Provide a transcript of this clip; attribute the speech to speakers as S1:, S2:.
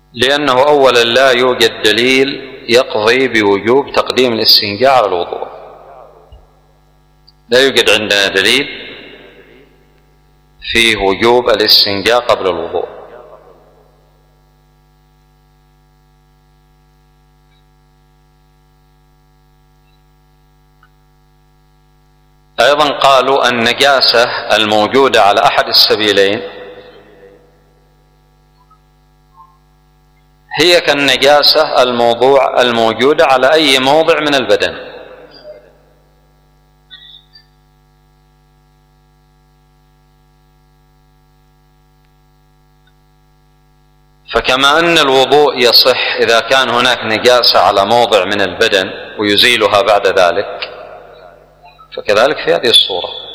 S1: لأنه أولا لا يوجد دليل يقضي بوجوب تقديم الاستنجاء على الوضوء، لا يوجد عندنا دليل فيه وجوب الاستنجاء قبل الوضوء. أيضا قالوا النجاسة الموجودة على أحد السبيلين هي كالنجاسة الموجودة على أي موضع من البدن، فكما أن الوضوء يصح إذا كان هناك نجاسة على موضع من البدن ويزيلها بعد ذلك، فكذلك في هذه الصورة.